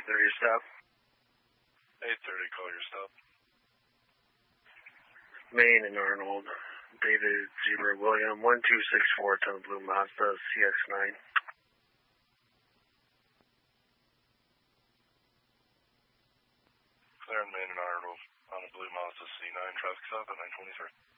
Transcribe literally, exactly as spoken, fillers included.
thirty stop. eight thirty, call your stop. Maine and Arnold. David Zebra William, one two six four, ten Blue Mazda, C X nine. Clear in Maine and Arnold on a Blue Mazda C nine, traffic stop at nine twenty-three.